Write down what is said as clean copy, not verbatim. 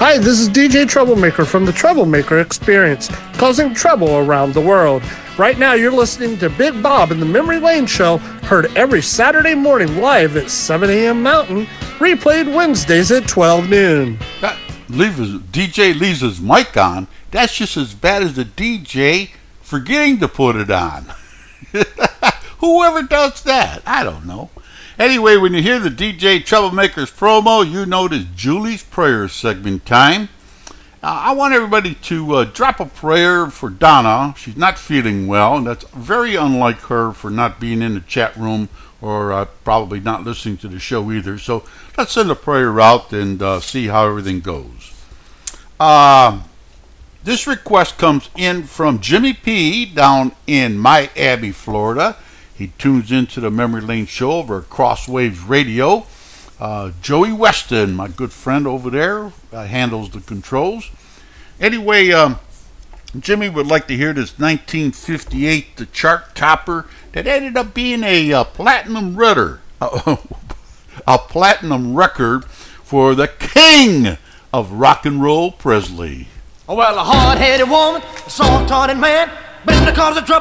Hi, this is DJ Troublemaker from the Troublemaker Experience, causing trouble around the world. Right now, you're listening to Big Bob in the Memory Lane Show, heard every Saturday morning live at 7 a.m. Mountain, replayed Wednesdays at 12 noon. DJ leaves his mic on. That's just as bad as the DJ forgetting to put it on. Whoever does that, I don't know. Anyway, when you hear the DJ Troublemaker's promo, you know it's Julie's prayer segment time. I want everybody to drop a prayer for Donna. She's not feeling well, and that's very unlike her for not being in the chat room or probably not listening to the show either. So let's send a prayer out and see how everything goes. This request comes in from Jimmy P. down in Miami, Florida. He tunes into the Memory Lane Show over at Crosswaves Radio. Joey Weston, my good friend over there, handles the controls. Anyway, Jimmy would like to hear this 1958 the chart topper that ended up being a platinum record, a platinum record for the king of rock and roll, Presley. Well, a hard-headed woman, a soft-hearted man, been the cause of trouble.